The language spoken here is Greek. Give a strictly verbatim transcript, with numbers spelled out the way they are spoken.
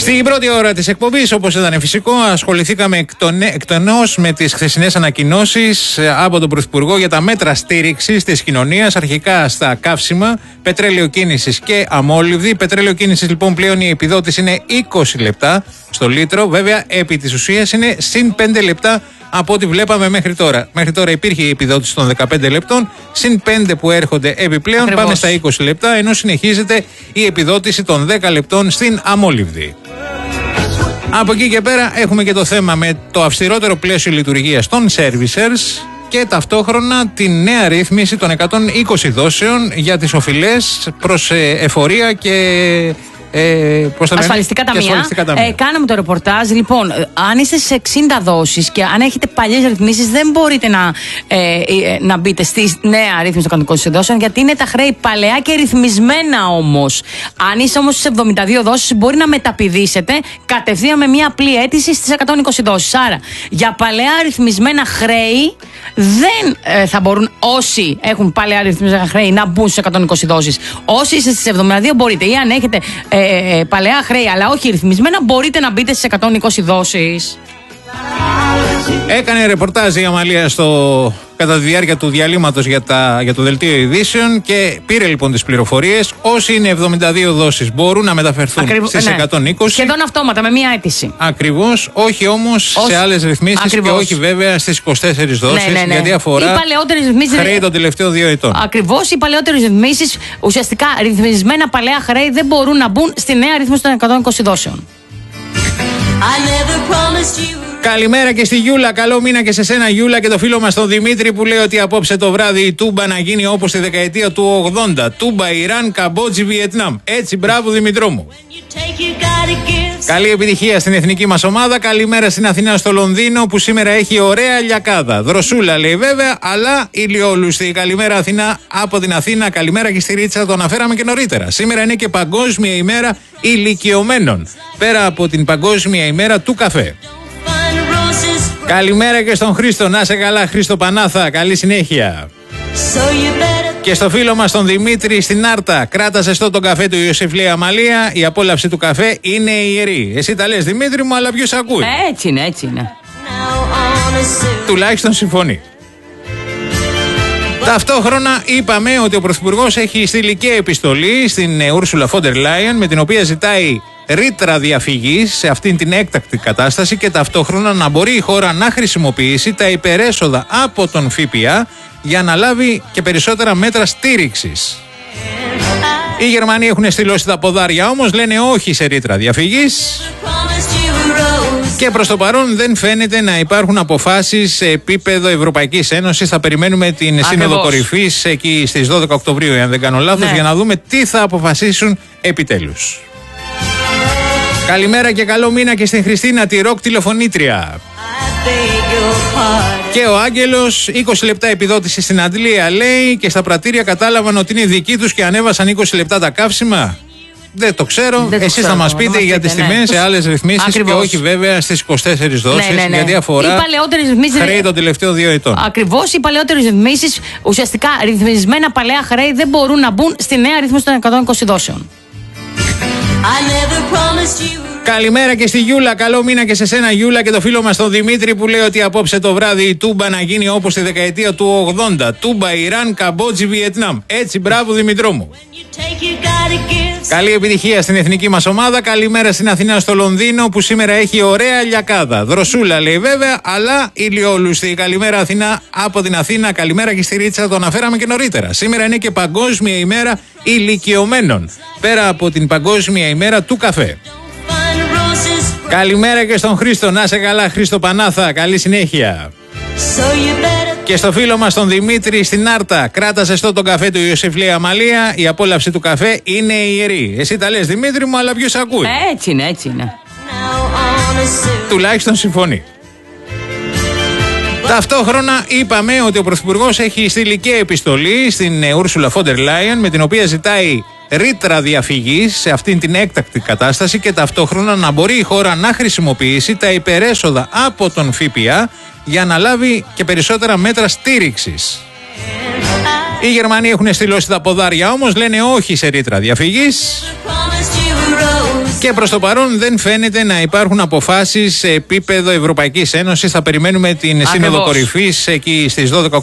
Στην πρώτη ώρα της εκπομπής, όπως ήταν φυσικό, ασχοληθήκαμε εκτενώς με τις χθεσινές ανακοινώσεις από τον Πρωθυπουργό για τα μέτρα στήριξης της κοινωνίας, αρχικά στα καύσιμα, πετρέλαιο κίνησης και αμόλυβδη. Πετρέλαιο κίνησης λοιπόν πλέον η επιδότηση είναι είκοσι λεπτά στο λίτρο, βέβαια επί της ουσίας είναι συν πέντε λεπτά από ό,τι βλέπαμε μέχρι τώρα. Μέχρι τώρα υπήρχε η επιδότηση των δεκαπέντε λεπτών, συν πέντε που έρχονται επιπλέον. Ακριβώς. Πάμε στα είκοσι λεπτά, ενώ συνεχίζεται η επιδότηση των δέκα λεπτών στην αμόλυβδη. Από εκεί και πέρα έχουμε και το θέμα με το αυστηρότερο πλαίσιο λειτουργίας των servicers και ταυτόχρονα τη νέα ρύθμιση των εκατόν είκοσι δόσεων για τις οφειλές προς εφορία και Ε, ασφαλιστικά ταμεία. ασφαλιστικά ταμεία. Ε, κάναμε το ρεπορτάζ. Λοιπόν, αν είστε σε εξήντα δόσεις και αν έχετε παλιές ρυθμίσεις, δεν μπορείτε να, ε, ε, να μπείτε στη νέα ρύθμιση των εκατόν είκοσι δόσεων, γιατί είναι τα χρέη παλαιά και ρυθμισμένα όμως. Αν είστε όμως στις εβδομήντα δύο δόσεις, μπορεί να μεταπηδήσετε κατευθείαν με μια απλή αίτηση στις εκατόν είκοσι δόσεις. Άρα, για παλαιά ρυθμισμένα χρέη, δεν ε, θα μπορούν όσοι έχουν παλαιά ρυθμισμένα χρέη να μπουν στις εκατόν είκοσι δόσεις. Όσοι είστε στις εβδομήντα δύο μπορείτε, ή αν έχετε ε, ε, παλαιά χρέη αλλά όχι ρυθμισμένα, μπορείτε να μπείτε στις εκατόν είκοσι δόσεις. Έκανε ρεπορτάζ η Αμαλία στο, κατά τη διάρκεια του διαλύματος για, τα, για το δελτίο ειδήσεων και πήρε λοιπόν τις πληροφορίες. Όσοι είναι εβδομήντα δύο δόσεις μπορούν να μεταφερθούν Ακριβ... στις ναι. εκατόν είκοσι. Σχεδόν αυτόματα με μία αίτηση. Ακριβώς, όχι όμως Ως... σε άλλες ρυθμίσεις. Ακριβώς. Και όχι βέβαια στις είκοσι τέσσερις δόσεις, ναι, ναι, ναι. γιατί αφορά χρέη των τελευταίων δύο ετών. Ακριβώς, οι παλαιότερες ρυθμίσεις, ουσιαστικά ρυθμισμένα παλαιά χρέη, δεν μπορούν να μπουν στη νέα ρύθμιση των εκατόν είκοσι δόσεων. Καλημέρα και στη Γιούλα, καλό μήνα και σε σένα Γιούλα, και το φίλο μας τον Δημήτρη που λέει ότι απόψε το βράδυ η Τούμπα να γίνει όπως τη δεκαετία του ογδόντα. Τούμπα, Ιράν, Καμπότζη, Βιετνάμ. Έτσι, μπράβο Δημητρό μου. Καλή επιτυχία στην εθνική μας ομάδα. Καλημέρα στην Αθηνά, στο Λονδίνο που σήμερα έχει ωραία λιακάδα. Δροσούλα λέει βέβαια, αλλά ηλιόλουστη. Καλημέρα Αθηνά από την Αθήνα. Καλημέρα και στη Ρίτσα, το αναφέραμε και νωρίτερα. Σήμερα είναι και Παγκόσμια ημέρα ηλικιωμένων. Πέρα από την Παγκόσμια ημέρα του καφέ. Καλημέρα και στον Χρήστο, να σε καλά Χρήστο Πανάθα, καλή συνέχεια. Και στο φίλο μας τον Δημήτρη στην Άρτα, κράτα ζεστό τον καφέ του Ιωσήφ λέει Αμαλία, η απόλαυση του καφέ είναι ιερή. Εσύ τα λες Δημήτρη μου, αλλά ποιος ακούει? Έτσι είναι, έτσι είναι. Τουλάχιστον συμφωνεί. Ταυτόχρονα είπαμε ότι ο Πρωθυπουργός έχει στείλει και επιστολή στην Ursula von der Leyen με την οποία ζητάει ρήτρα διαφυγής σε αυτήν την έκτακτη κατάσταση και ταυτόχρονα να μπορεί η χώρα να χρησιμοποιήσει τα υπερέσοδα από τον ΦΠΑ για να λάβει και περισσότερα μέτρα στήριξης. Οι Γερμανοί έχουν στυλώσει τα ποδάρια όμως, λένε όχι σε ρήτρα διαφυγής και προς το παρόν δεν φαίνεται να υπάρχουν αποφάσεις σε επίπεδο Ευρωπαϊκής Ένωσης. Θα περιμένουμε την Ακριβώς. Σύνοδο Κορυφής εκεί στις δώδεκα Οκτωβρίου, αν δεν κάνω λάθος, ναι. για να δούμε τι θα αποφασίσουν επιτέλους. Καλημέρα και καλό μήνα και στην Χριστίνα, τη ροκ τηλεφωνήτρια. Και ο Άγγελος, είκοσι λεπτά επιδότηση στην Αντλία λέει, και στα πρατήρια κατάλαβαν ότι είναι δική τους και ανέβασαν είκοσι λεπτά τα καύσιμα. Δεν το ξέρω. Δεν Εσείς θα μας πείτε μας για τις τιμές ναι. σε άλλες ρυθμίσεις και όχι βέβαια στις είκοσι τέσσερις δόσεις, ναι, ναι, ναι. γιατί αφορά χρέη των τελευταίων δύο ετών. Ακριβώς, οι παλαιότερες ρυθμίσεις, ουσιαστικά ρυθμισμένα παλαιά χρέη, δεν μπορούν να μπουν στη νέα ρύθμιση των εκατόν είκοσι δόσεων. Καλημέρα και στη Γιούλα, καλό μήνα και σε σένα Γιούλα, και το φίλο μας τον Δημήτρη που λέει ότι απόψε το βράδυ η Τούμπα να γίνει όπως τη δεκαετία του ογδόντα. Τούμπα, Ιράν, Καμπότζη, Βιετνάμ. Έτσι, μπράβο Δημητρό μου. Καλή επιτυχία στην εθνική μας ομάδα. Καλημέρα στην Αθηνά, στο Λονδίνο που σήμερα έχει ωραία λιακάδα. Δροσούλα λέει βέβαια, αλλά ηλιόλουστη. Καλημέρα Αθηνά από την Αθήνα. Καλημέρα και στη Ρίτσα, το αναφέραμε και νωρίτερα. Σήμερα είναι και Παγκόσμια ημέρα ηλικιωμένων. Πέρα από την Παγκόσμια ημέρα του καφέ. Καλημέρα και στον Χρήστο, να σε καλά Χρήστο Πανάθα, καλή συνέχεια. Και στο φίλο μας τον Δημήτρη στην Άρτα, κράτα ζεστό τον καφέ του Ιωσήφ λέει Αμαλία, η απόλαυση του καφέ είναι ιερή. Εσύ τα λες Δημήτρη μου, αλλά ποιος ακούει? Έτσι είναι, έτσι είναι. Τουλάχιστον συμφωνεί. Ταυτόχρονα είπαμε ότι ο Πρωθυπουργός έχει στείλει και επιστολή στην Ursula von der Leyen με την οποία ζητάει ρήτρα διαφυγής σε αυτήν την έκτακτη κατάσταση και ταυτόχρονα να μπορεί η χώρα να χρησιμοποιήσει τα υπερέσοδα από τον ΦΠΑ για να λάβει και περισσότερα μέτρα στήριξης. Οι Γερμανοί έχουν στυλώσει τα ποδάρια όμως, λένε όχι σε ρήτρα διαφυγής Και προς το παρόν δεν φαίνεται να υπάρχουν αποφάσεις σε επίπεδο Ευρωπαϊκής Ένωσης. Θα περιμένουμε την Ακριβώς. Σύνοδο Κορυφής εκεί στις δώδεκα